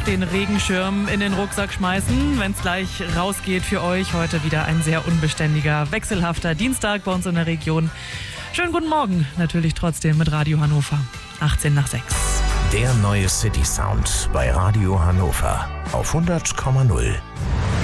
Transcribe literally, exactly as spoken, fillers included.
den Regenschirm in den Rucksack schmeißen, wenn es gleich rausgeht für euch. Heute wieder ein sehr unbeständiger, wechselhafter Dienstag bei uns in der Region. Schönen guten Morgen, natürlich trotzdem mit Radio Hannover. achtzehn nach sechs. Der neue City Sound bei Radio Hannover auf hundert Komma null.